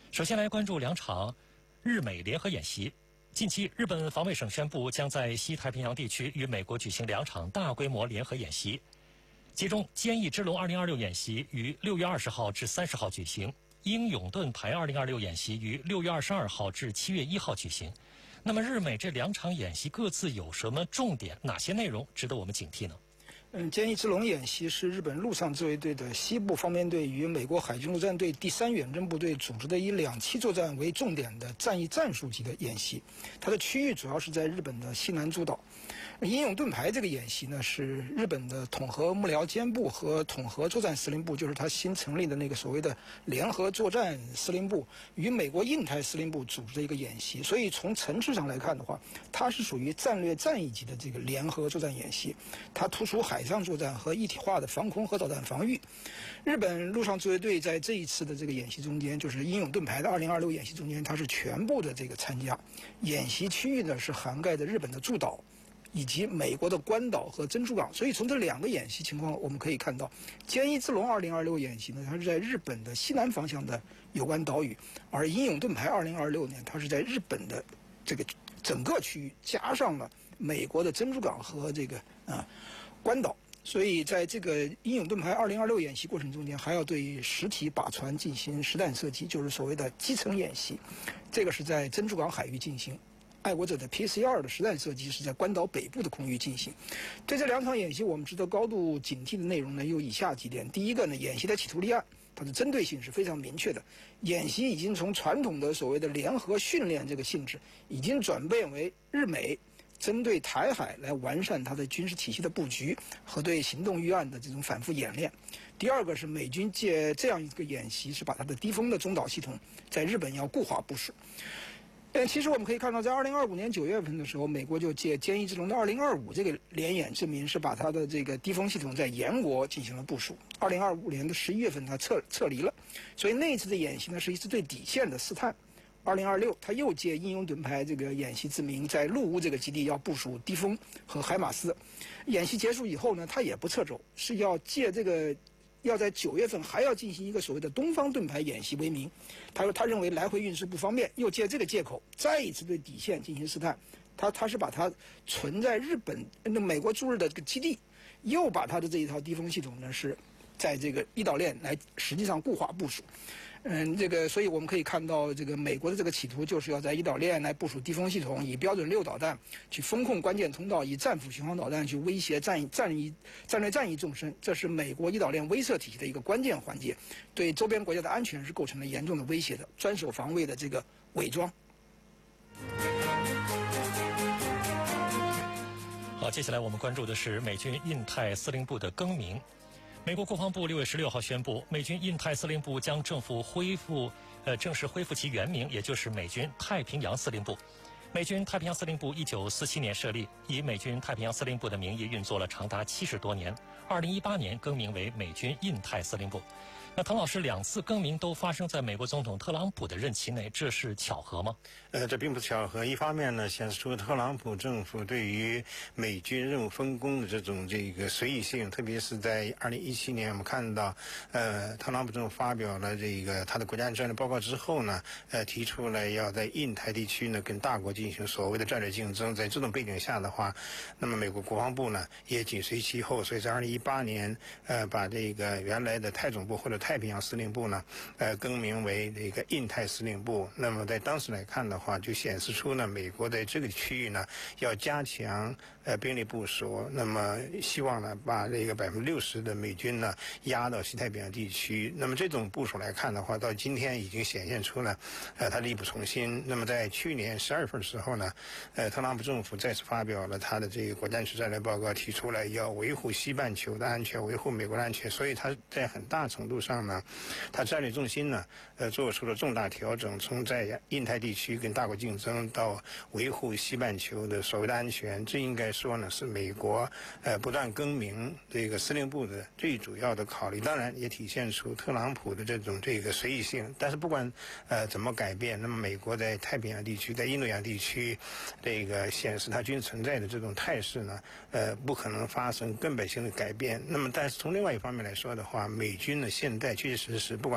首先来关注两场日美联合演习。近期，日本防卫省宣布将在西太平洋地区与美国举行两场大规模联合演习，其中坚毅之龙2026演习于6月20号至30号举行，英勇盾牌2026演习于6月22号至7月1号举行。那么日美这两场演习各自有什么重点？哪些内容值得我们警惕呢？ 坚毅之龙演习是日本陆上自卫队的西部方面队与美国海军陆战队第3远征部队组织的以两栖作战为重点的战役战术级的演习，它的区域主要是在日本的西南诸岛。英勇盾牌这个演习呢，是日本的统合幕僚监部和统合作战司令部，就是它新成立的那个所谓的联合作战司令部与美国印太司令部组织的一个演习。所以从层次上来看的话，它是属于战略战役级的这个联合作战演习，它突出海上作战和一体化的防空和导弹防御。日本陆上自卫队在这一次的这个演习中间，就是英勇盾牌的2026演习中间，它是全部的这个参加。演习区域呢是涵盖着日本的诸岛以及美国的关岛和珍珠港。所以从这两个演习情况我们可以看到，坚毅之龙2026演习呢，它是在日本的西南方向的有关岛屿，而英勇盾牌2026呢，它是在日本的这个整个区域加上了美国的珍珠港和这个关岛。所以在这个英勇盾牌2026演习过程中间，还要对实体靶船进行实弹射击，就是所谓的基层演习，这个是在珍珠港海域进行。爱国者的 PC-2 的实弹射击是在关岛北部的空域进行。对这两场演习，我们值得高度警惕的内容呢，有以下几点。第一个呢，演习的企图立案，它的针对性是非常明确的。演习已经从传统的所谓的联合训练这个性质，已经转变为日美针对台海来完善它的军事体系的布局和对行动预案的这种反复演练。第二个是美军借这样一个演习，是把它的低风的中导系统在日本要固化部署。其实我们可以看到，在2025年9月份的时候，美国就借坚毅之龙的2025这个联演证明，是把它的这个低风系统在延国进行了部署。2025年的11月份，它撤离了。所以那一次的演习呢，是一次对底线的试探。2026，他又借英勇盾牌这个演习之名，在陆屋这个基地要部署低风和海马斯。演习结束以后呢，他也不撤走，是要借这个要在9月份还要进行一个所谓的东方盾牌演习为名。他说他认为来回运输不方便，又借这个借口再一次对底线进行试探。他是把它存在日本美国驻日的这个基地，又把他的这一套低风系统呢是在这个一岛链来实际上固化部署。所以我们可以看到，这个美国的这个企图就是要在一岛链来部署低风系统，以标准6导弹去封控关键通道，以战斧巡航导弹去威胁战略战役纵深，这是美国一岛链威慑体系的一个关键环节，对周边国家的安全是构成了严重的威胁的，专守防卫的这个伪装。 好，接下来我们关注的是美军印太司令部的更名。美国国防部6月16号宣布，美军印太司令部将正式恢复其原名，也就是美军太平洋司令部。美军太平洋司令部1947年设立，以美军太平洋司令部的名义运作了长达70多年。2018年更名为美军印太司令部。那滕老师，两次更名都发生在美国总统特朗普的任期内，这是巧合吗？ 这并不是巧合。一方面呢，显示出特朗普政府对于美军任务分工的这个随意性，特别是在2017年，我们看到，特朗普政府发表了他的国家战略报告之后呢，提出了要在印太地区呢跟大国进行所谓的战略竞争。在这种背景下的话，那么美国国防部呢也紧随其后，所以在2018年，把这个原来的太总部或者太平洋司令部呢，更名为这个印太司令部。那么在当时来看的话，就显示出呢，美国在这个区域呢要加强兵力部署，那么希望呢把这个60%的美军呢压到西太平洋地区。那么这种部署来看的话，到今天已经显现出了它力不从心。那么在去年12月份的时候呢，特朗普政府再次发表了他的这个国家安全战略报告，提出来要维护西半球的安全，维护美国的安全。所以他在很大程度上呢，他战略重心呢做出了重大调整，从在印太地区跟大国竞争到维护西半球的所谓的安全。这应该说呢是美国不断更名这个司令部的最主要的考虑。当然也体现出特朗普的这个随意性。但是不管怎么改变，那么美国在太平洋地区，在印度洋地区显示它军存在的这种态势呢不可能发生根本性的改变。那么但是从另外一方面来说的话，美军呢现在确确实实不管